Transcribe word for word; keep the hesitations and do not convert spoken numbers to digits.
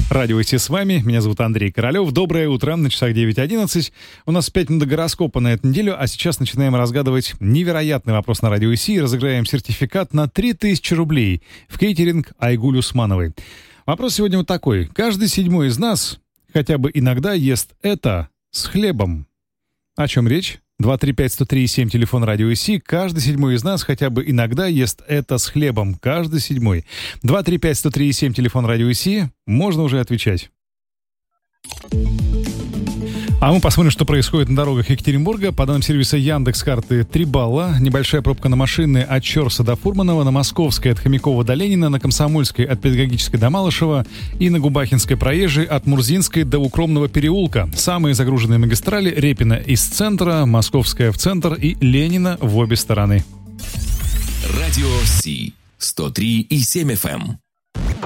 Радио Си с вами, меня зовут Андрей Королёв. Доброе утро, на часах девять одиннадцать. У нас пять минут до гороскопа на эту неделю, а сейчас начинаем разгадывать невероятный вопрос на Радио Си и разыграем сертификат на три тысячи рублей в кейтеринг Айгуль Усмановой. Вопрос сегодня вот такой. Каждый седьмой из нас хотя бы иногда ест это с хлебом. О чем речь? два три пять сто три семь, телефон Радио Си. Каждый седьмой из нас хотя бы иногда ест это с хлебом. Каждый седьмой. два три пять сто три семь, телефон Радио Си. Можно уже отвечать. А мы посмотрим, что происходит на дорогах Екатеринбурга. По данным сервиса Яндекс.Карты, три балла. Небольшая пробка на машины от Чорса до Фурманова, на Московской от Хомякова до Ленина, на Комсомольской от Педагогической до Малышева и на Губахинской проезжей от Мурзинской до Укромного переулка. Самые загруженные магистрали: Репина из центра, Московская в центр и Ленина в обе стороны. Радио Си сто три и семь эф эм.